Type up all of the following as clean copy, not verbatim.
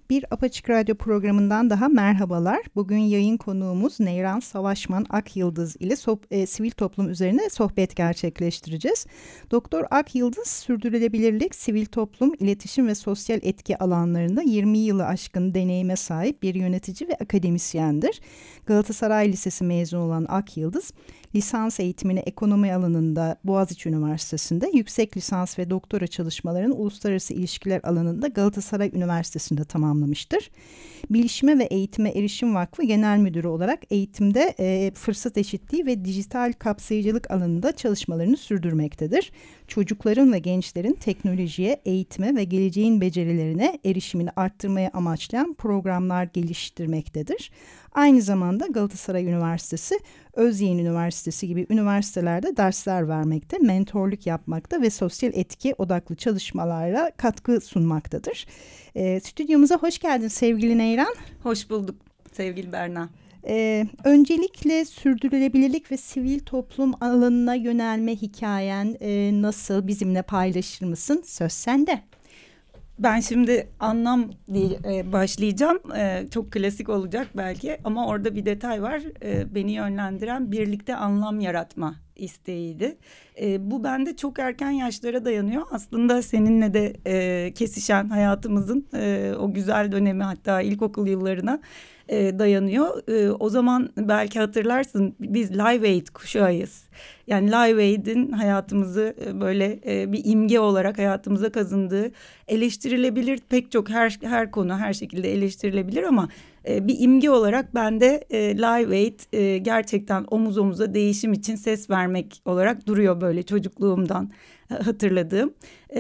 Bir Apaçık Radyo programından daha merhabalar. Bugün yayın konuğumuz Neyran Savaşman Akyıldız ile sivil toplum üzerine sohbet gerçekleştireceğiz. Doktor Akyıldız, sürdürülebilirlik, sivil toplum, iletişim ve sosyal etki alanlarında 20 yılı aşkın deneyime sahip bir yönetici ve akademisyendir. Galatasaray Lisesi mezunu olan Akyıldız, lisans eğitimini ekonomi alanında Boğaziçi Üniversitesi'nde, yüksek lisans ve doktora çalışmalarını uluslararası ilişkiler alanında Galatasaray Üniversitesi'nde tamamlamıştır. Bilişime ve Eğitime Erişim Vakfı Genel Müdürü olarak eğitimde fırsat eşitliği ve dijital kapsayıcılık alanında çalışmalarını sürdürmektedir. Çocukların ve gençlerin teknolojiye, eğitime ve geleceğin becerilerine erişimini arttırmaya amaçlayan programlar geliştirmektedir. Aynı zamanda Galatasaray Üniversitesi, Özyeğin Üniversitesi gibi üniversitelerde dersler vermekte, mentorluk yapmakta ve sosyal etki odaklı çalışmalarla katkı sunmaktadır. Stüdyomuza hoş geldin sevgili Neyran. Hoş bulduk sevgili Berna. Öncelikle sürdürülebilirlik ve sivil toplum alanına yönelme hikayen nasıl, bizimle paylaşır mısın? Söz sende. Ben şimdi anlam diye başlayacağım. Çok klasik olacak belki ama orada bir detay var. Beni yönlendiren birlikte anlam yaratma isteğiydi. Bu bende çok erken yaşlara dayanıyor. Aslında seninle de kesişen hayatımızın o güzel dönemi, hatta ilkokul yıllarına dayanıyor. O zaman belki hatırlarsın, biz Live Aid kuşağıyız. Yani Live Aid'in hayatımızı böyle bir imge olarak hayatımıza kazındığı, eleştirilebilir pek çok her konu her şekilde eleştirilebilir ama bir imge olarak bende Live Aid gerçekten omuz omuza değişim için ses vermek olarak duruyor, böyle çocukluğumdan hatırladığım.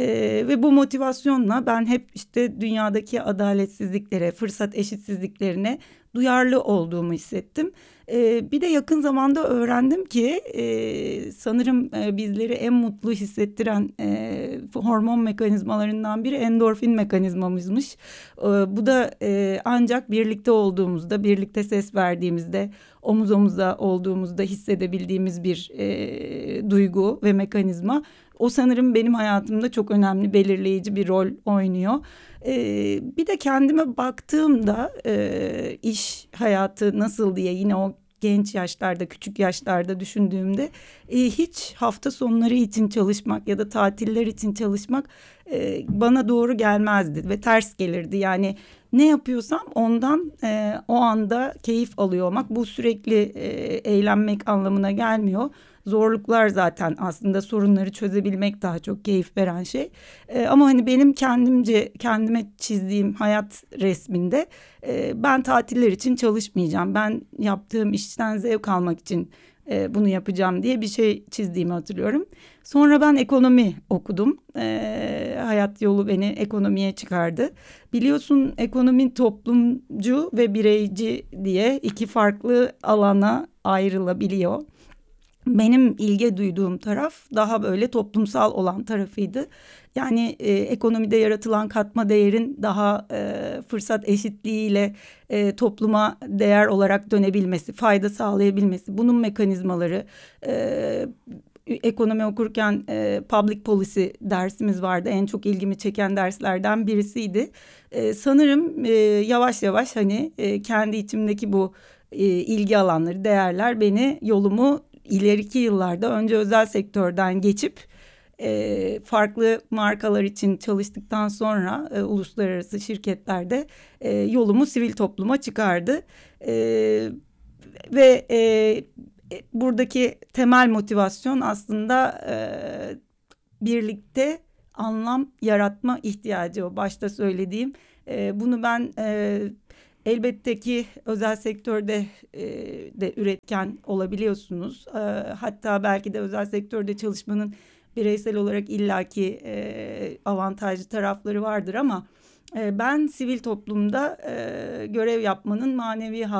Ve bu motivasyonla ben hep işte dünyadaki adaletsizliklere, fırsat eşitsizliklerine duyarlı olduğumu hissettim. Bir de yakın zamanda öğrendim ki sanırım bizleri en mutlu hissettiren hormon mekanizmalarından biri endorfin mekanizmamızmış. Bu da ancak birlikte olduğumuzda, birlikte ses verdiğimizde, omuz omuza olduğumuzda hissedebildiğimiz bir duygu ve mekanizma. O sanırım benim hayatımda çok önemli, belirleyici bir rol oynuyor. Bir de kendime baktığımda iş hayatı nasıl diye yine o genç yaşlarda, küçük yaşlarda düşündüğümde hiç hafta sonları için çalışmak ya da tatiller için çalışmak bana doğru gelmezdi ve ters gelirdi. Yani ne yapıyorsam ondan o anda keyif alıyor olmak, bu sürekli eğlenmek anlamına gelmiyor. Zorluklar zaten aslında sorunları çözebilmek daha çok keyif veren şey. Ama hani benim kendime çizdiğim hayat resminde ben tatiller için çalışmayacağım. Ben yaptığım işten zevk almak için bunu yapacağım diye bir şey çizdiğimi hatırlıyorum. Sonra ben ekonomi okudum. Hayat yolu beni ekonomiye çıkardı. Biliyorsun, ekonomi toplumcu ve bireyci diye iki farklı alana ayrılabiliyor. Benim ilgi duyduğum taraf daha böyle toplumsal olan tarafıydı. Yani ekonomide yaratılan katma değerin daha fırsat eşitliğiyle topluma değer olarak dönebilmesi, fayda sağlayabilmesi, bunun mekanizmaları. Ekonomi okurken public policy dersimiz vardı. En çok ilgimi çeken derslerden birisiydi. Sanırım yavaş yavaş hani kendi içimdeki bu ilgi alanları, değerler beni yolumu ileriki yıllarda önce özel sektörden geçip farklı markalar için çalıştıktan sonra uluslararası şirketlerde yolumu sivil topluma çıkardı. Ve buradaki temel motivasyon aslında birlikte anlam yaratma ihtiyacı, o başta söylediğim. Bunu ben elbette ki özel sektörde de üretken olabiliyorsunuz. Hatta belki de özel sektörde çalışmanın bireysel olarak illaki avantajlı tarafları vardır ama ben sivil toplumda görev yapmanın manevi